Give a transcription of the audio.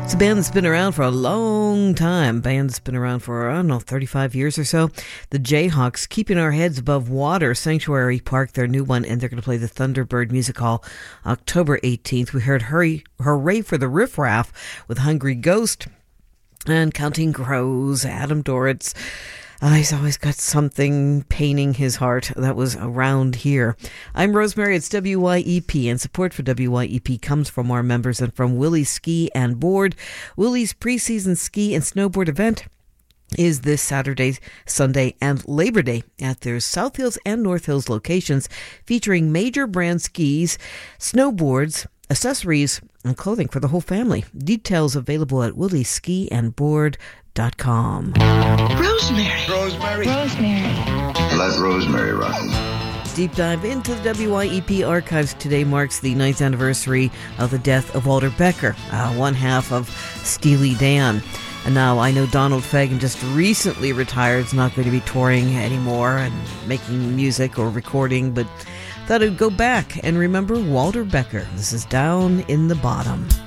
It's a band that's been around for a long time. Band that's been around for, 35 years or so. The Jayhawks, Keeping Our Heads Above Water, Sanctuary Park, their new one, and they're going to play the Thunderbird Music Hall October 18th. We heard Hooray for the Riff Raff with Hungry Ghost and Counting Crows, Adam Duritz. He's always got something paining his heart. That was Around Here. I'm Rosemary. It's WYEP, and support for WYEP comes from our members and from Willie's Ski and Board. Willie's preseason ski and snowboard event is this Saturday, Sunday, and Labor Day at their South Hills and North Hills locations, featuring major brand skis, snowboards, accessories, and clothing for the whole family. Details available at williesskiandboard.com. Rosemary. Let Rosemary rock. Deep dive into the WYEP archives. Today marks the 9th anniversary of the death of Walter Becker, one half of Steely Dan. And now I know Donald Fagen just recently retired. Is not going to be touring anymore and making music or recording, but thought I'd go back and remember Walter Becker. This is Down in the Bottom.